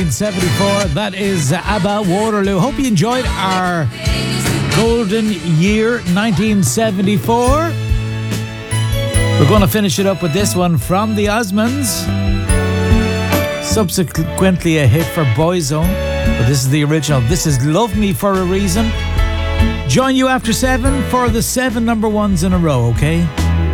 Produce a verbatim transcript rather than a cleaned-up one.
seventy-four, that is ABBA, Waterloo. Hope you enjoyed our golden year nineteen seventy-four. We're going to finish it up with this one from the Osmonds, subsequently a hit for Boyzone, but this is the original. This is Love Me for a Reason. Join you after seven for the seven number ones in a row, okay?